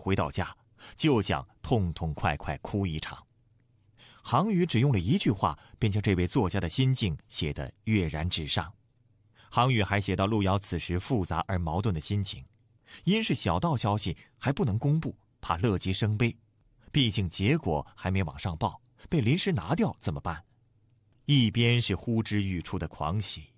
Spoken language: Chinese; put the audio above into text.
回到家，就想痛痛快快哭一场。杭宇只用了一句话，便将这位作家的心境写得跃然纸上。杭宇还写到路遥此时复杂而矛盾的心情，因是小道消息还不能公布，怕乐极生悲，毕竟结果还没往上报，被临时拿掉怎么办？一边是呼之欲出的狂喜，